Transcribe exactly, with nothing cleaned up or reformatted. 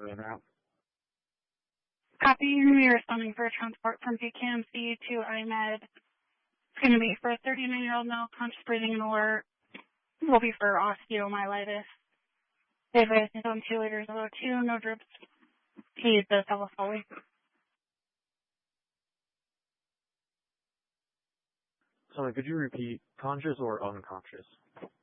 in route. Copy, you're going to be responding for a transport from P K M C to I MED. It's going to be for a thirty-nine-year-old male, conscious breathing and alert. It will be for osteomyelitis. They advise on two liters of O two, no drips. He does have a Foley. Sorry, could you repeat, conscious or unconscious?